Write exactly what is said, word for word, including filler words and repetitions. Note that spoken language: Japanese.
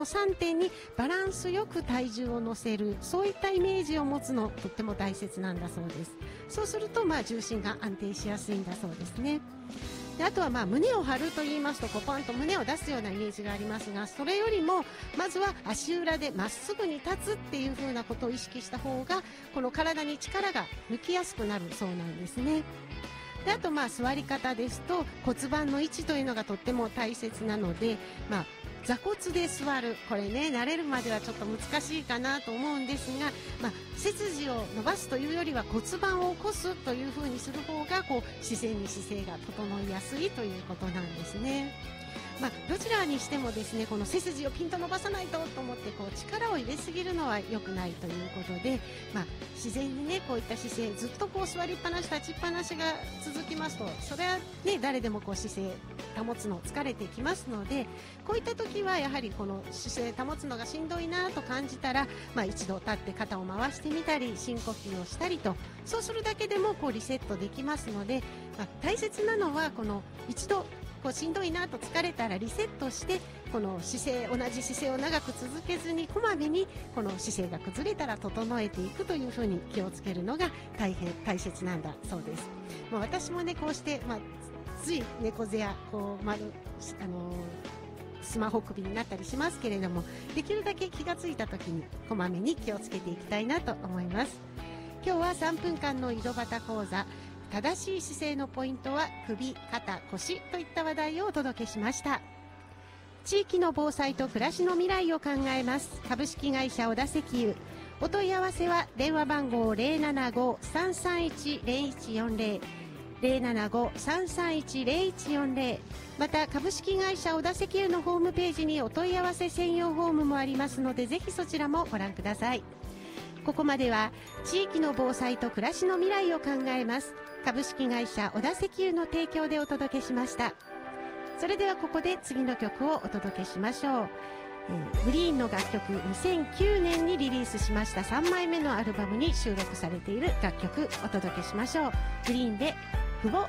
さんてんにバランスよく体重を乗せる、そういったイメージを持つのとっても大切なんだそうです。そうするとまあ重心が安定しやすいんだそうですね。であとはまあ胸を張ると言いますと、こうポンと胸を出すようなイメージがありますが、それよりもまずは足裏でまっすぐに立つっていう風なことを意識した方が、この体に力が抜きやすくなるそうなんですね。であとまあ座り方ですと、骨盤の位置というのがとっても大切なので、まあ座骨で座る、これね慣れるまではちょっと難しいかなと思うんですが、まあ、背筋を伸ばすというよりは骨盤を起こすというふうにする方がこう姿勢に姿勢が整いやすいということなんですね。まあ、どちらにしてもですね、この背筋をピンと伸ばさないとと思ってこう力を入れすぎるのは良くないということで、まあ、自然にねこういった姿勢、ずっとこう座りっぱなし立ちっぱなしが続きますと、それはね誰でもこう姿勢保つの疲れてきますので、こういった時はやはりこの姿勢保つのがしんどいなと感じたら、まあ、一度立って肩を回してみたり深呼吸をしたりと、そうするだけでもこうリセットできますので、まあ、大切なのはこの一度こうしんどいなと疲れたらリセットして、この姿勢同じ姿勢を長く続けずにこまめにこの姿勢が崩れたら整えていくというふうに気をつけるのが大変大切なんだそうです。まあ、私もねこうして、まあ、つい猫背やこう丸あのースマホ首になったりしますけれども、できるだけ気がついた時にこまめに気をつけていきたいなと思います。今日はさんぷんかんの井戸端講座、正しい姿勢のポイントは首、肩、腰といった話題をお届けしました。地域の防災と暮らしの未来を考えます株式会社小田石油。お問い合わせは電話番号 ゼロななご さんさんいち ゼロいちよんゼロ ゼロななご さんさんいち ゼロいちよんゼロ、また株式会社小田石油のホームページにお問い合わせ専用フォームもありますので、ぜひそちらもご覧ください。ここまでは地域の防災と暮らしの未来を考えます株式会社小田石油の提供でお届けしました。それではここで次の曲をお届けしましょう。えー、グリーンの楽曲、にせんきゅうねんにリリースしましたさんまいめのアルバムに収録されている楽曲お届けしましょう。グリーンで父母